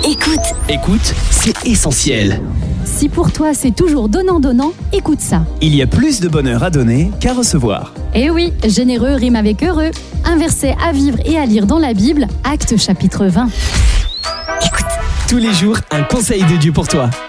Écoute, c'est essentiel. Si pour toi c'est toujours donnant-donnant, écoute ça. Il y a plus de bonheur à donner qu'à recevoir. Eh oui, généreux rime avec heureux. Un verset à vivre et à lire dans la Bible, Actes chapitre 20. Tous les jours, un conseil de Dieu pour toi.